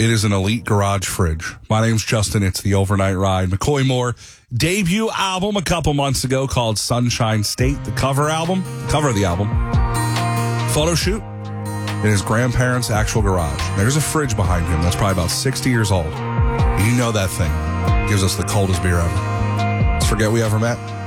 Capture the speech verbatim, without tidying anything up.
It is an elite garage fridge. My name's Justin. It's the Overnight Ride. McCoy Moore debut album a couple months ago called Sunshine State. The cover album, cover of the album. Photo shoot in his grandparents' actual garage. There's a fridge behind him that's probably about sixty years old. You know that thing gives us the coldest beer ever. Let's forget we ever met.